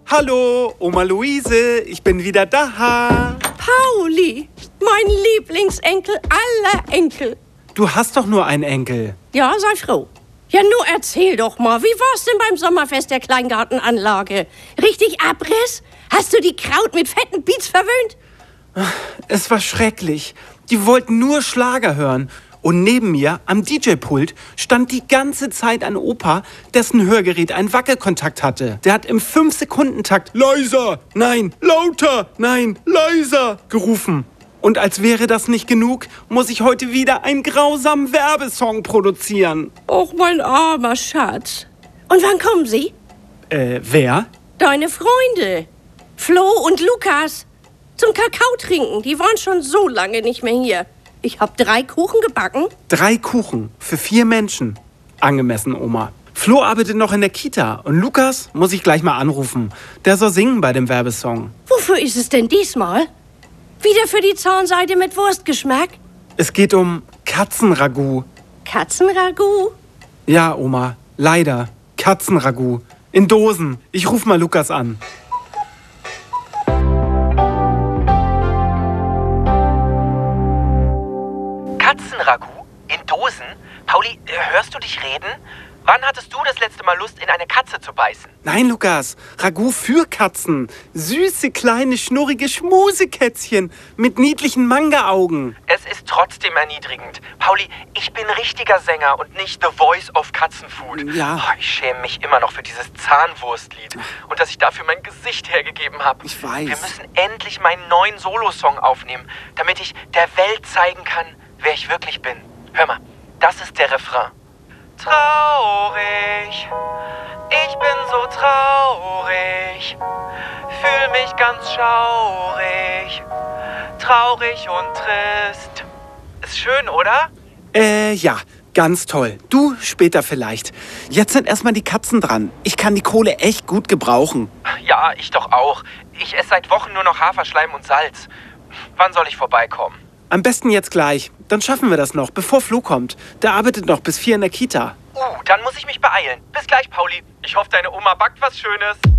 Hallo, Oma Luise, ich bin wieder da. Pauli, mein Lieblingsenkel aller Enkel. Du hast doch nur einen Enkel. Ja, sei froh. Ja, nur erzähl doch mal, wie war's denn beim Sommerfest der Kleingartenanlage? Richtig Abriss? Hast du die Kraut mit fetten Beats verwöhnt? Es war schrecklich. Die wollten nur Schlager hören. Und neben mir, am DJ-Pult, stand die ganze Zeit ein Opa, dessen Hörgerät einen Wackelkontakt hatte. Der hat im 5-Sekunden-Takt leiser, nein, lauter, nein, leiser gerufen. Und als wäre das nicht genug, muss ich heute wieder einen grausamen Werbesong produzieren. Och, mein armer Schatz. Und wann kommen sie? Wer? Deine Freunde. Flo und Lukas. Zum Kakao trinken. Die waren schon so lange nicht mehr hier. Ich habe 3 Kuchen gebacken. 3 Kuchen für 4 Menschen. Angemessen, Oma. Flo arbeitet noch in der Kita und Lukas muss ich gleich mal anrufen. Der soll singen bei dem Werbesong. Wofür ist es denn diesmal? Wieder für die Zahnseide mit Wurstgeschmack? Es geht um Katzenragout. Katzenragout? Ja, Oma, leider. Katzenragout. In Dosen. Ich ruf mal Lukas an. Katzenragout? In Dosen? Pauli, hörst du dich reden? Wann hattest du das letzte Mal Lust, in eine Katze zu beißen? Nein, Lukas. Ragout für Katzen. Süße, kleine, schnurrige Schmusekätzchen mit niedlichen Manga-Augen. Es ist trotzdem erniedrigend. Pauli, ich bin richtiger Sänger und nicht The Voice of Katzenfood. Ja. Oh, ich schäme mich immer noch für dieses Zahnwurstlied und dass ich dafür mein Gesicht hergegeben habe. Ich weiß. Wir müssen endlich meinen neuen Solosong aufnehmen, damit ich der Welt zeigen kann, wer ich wirklich bin. Hör mal, das ist der Refrain. Traurig, ich bin so traurig, fühl mich ganz schaurig, traurig und trist. Ist schön, oder? Ja, ganz toll. Du später vielleicht. Jetzt sind erstmal die Katzen dran. Ich kann die Kohle echt gut gebrauchen. Ja, ich doch auch. Ich esse seit Wochen nur noch Haferschleim und Salz. Wann soll ich vorbeikommen? Am besten jetzt gleich. Dann schaffen wir das noch, bevor Flo kommt. Der arbeitet noch bis 4 in der Kita. Dann muss ich mich beeilen. Bis gleich, Pauli. Ich hoffe, deine Oma backt was Schönes.